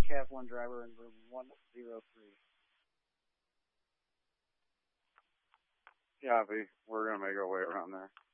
Cav 1 driver in room 103. Yeah, we're going to make our way around there.